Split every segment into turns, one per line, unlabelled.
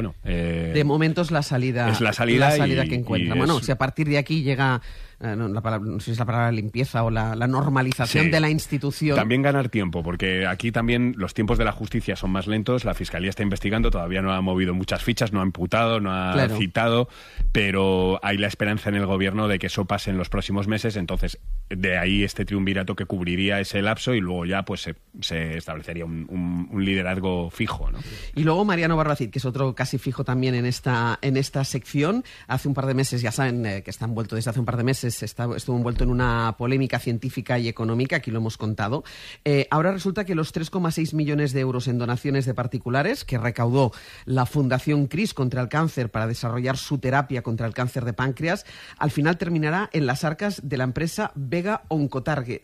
bueno.
De momento es la salida.
Es la salida
que encuentra. Bueno, si a partir de aquí llega... no sé si es la palabra limpieza o la normalización de la institución.
También ganar tiempo, porque aquí también los tiempos de la justicia son más lentos, la Fiscalía está investigando, todavía no ha movido muchas fichas, no ha imputado, no ha citado, pero hay la esperanza en el gobierno de que eso pase en los próximos meses, entonces de ahí este triunvirato que cubriría ese lapso y luego ya pues se establecería un liderazgo fijo, ¿no?
Y luego Mariano Barbacid, que es otro casi fijo también en esta sección, hace un par de meses, ya saben que está envuelto desde hace un par de meses, estuvo envuelto en una polémica científica y económica, aquí lo hemos contado. Ahora resulta que los 3,6 millones de euros en donaciones de particulares que recaudó la Fundación CRIS contra el cáncer para desarrollar su terapia contra el cáncer de páncreas, al final terminará en las arcas de la empresa Vega Oncotargets.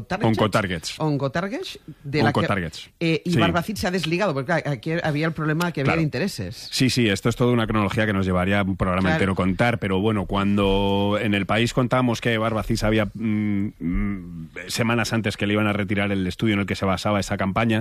Y Barbacid se ha desligado, porque aquí había el problema que había de intereses.
Sí, esto es toda una cronología que nos llevaría un programa entero contar, pero bueno, cuando en el país contamos que Barbacid sabía semanas antes que le iban a retirar el estudio en el que se basaba esa campaña,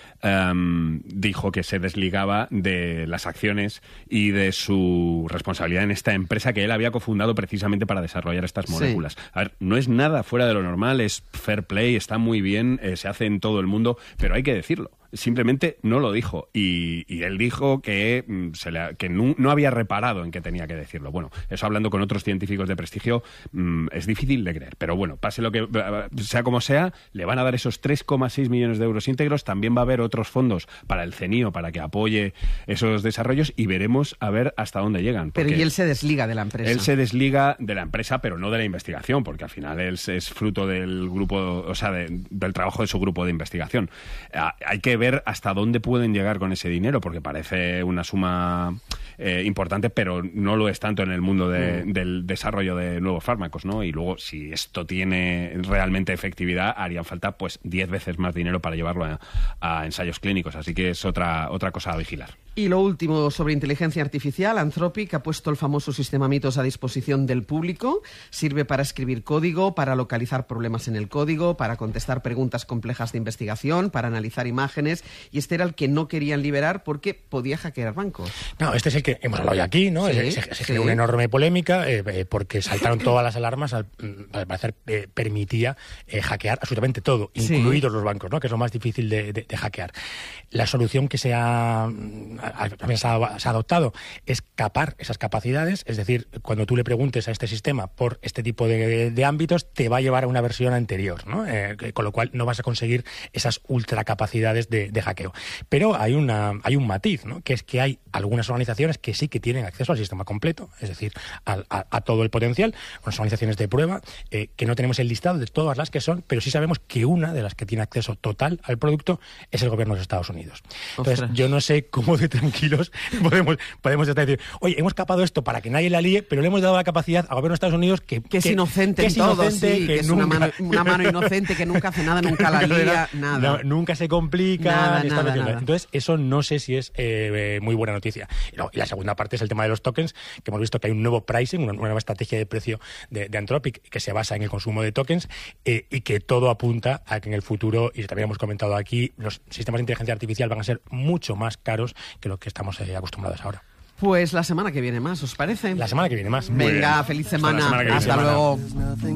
dijo que se desligaba de las acciones y de su responsabilidad en esta empresa que él había cofundado precisamente para desarrollar estas moléculas. A ver, no es nada fuera de lo normal, es fair play, está muy bien, se hace en todo el mundo, pero hay que decirlo. Simplemente no lo dijo y él dijo que no había reparado en que tenía que decirlo. Bueno, eso hablando con otros científicos de prestigio es difícil de creer, pero bueno, pase lo que sea como sea, le van a dar esos 3,6 millones de euros íntegros, también va a haber otros fondos para el CENIO para que apoye esos desarrollos y veremos a ver hasta dónde llegan.
Pero y él se desliga de la empresa.
Él se desliga de la empresa, pero no de la investigación, porque al final él es fruto del grupo, o sea, del trabajo de su grupo de investigación. Hay que ver hasta dónde pueden llegar con ese dinero, porque parece una suma importante, pero no lo es tanto en el mundo del desarrollo de nuevos fármacos, ¿no? Y luego, si esto tiene realmente efectividad, harían falta pues 10 veces más dinero para llevarlo a ensayos clínicos, así que es otra cosa a vigilar.
Y lo último sobre inteligencia artificial, Anthropic ha puesto el famoso sistema Mitos a disposición del público. Sirve para escribir código, para localizar problemas en el código, para contestar preguntas complejas de investigación, para analizar imágenes. Y este era el que no querían liberar porque podía hackear bancos.
No, este es el que hemos hablado ya aquí, ¿no? Se generó una enorme polémica porque saltaron todas las alarmas. Al parecer permitía hackear absolutamente todo, incluidos los bancos, ¿no? Que es lo más difícil de hackear. La solución que se ha adoptado es capar esas capacidades, es decir, cuando tú le preguntes a este sistema por este tipo de ámbitos, te va a llevar a una versión anterior, ¿no? Con lo cual no vas a conseguir esas ultracapacidades de hackeo. Pero hay un matiz, ¿no? Que es que hay algunas organizaciones que sí que tienen acceso al sistema completo, es decir, a todo el potencial, unas organizaciones de prueba, que no tenemos el listado de todas las que son, pero sí sabemos que una de las que tiene acceso total al producto es el gobierno de los Estados Unidos. Entonces, yo no sé cómo de tranquilos podemos estar diciendo, oye, hemos capado esto para que nadie la líe, pero le hemos dado la capacidad al gobierno de Estados Unidos que
es inocente en todo, que es
nunca,
una mano inocente, que nunca hace nada, nunca la lía, nada.
Nunca se complica.
Nada.
Entonces, eso no sé si es muy buena noticia. Y la segunda parte es el tema de los tokens, que hemos visto que hay un nuevo pricing, una nueva estrategia de precio de Anthropic que se basa en el consumo de tokens y que todo apunta a que en el futuro, y también hemos comentado aquí, los sistemas de inteligencia artificial van a ser mucho más caros que lo que estamos acostumbrados ahora.
Pues la semana que viene más, ¿os parece?
La semana que viene más.
Venga, feliz semana. Hasta luego.